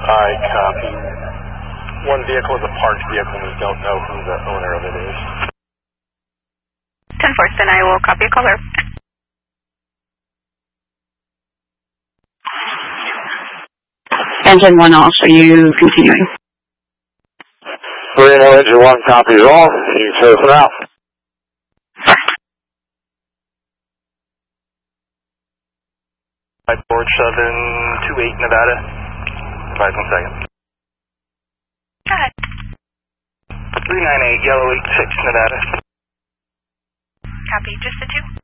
I copy. One vehicle is a parked vehicle and we don't know who the owner of it is. 10-4, then I will copy a caller. Engine 1 off, are you continuing? Reno engine 1 copies off. You can surf it out. Board 728 Nevada. Advise 1 second. Go ahead. 398 Yellow 86 Nevada. Copy, just the 2.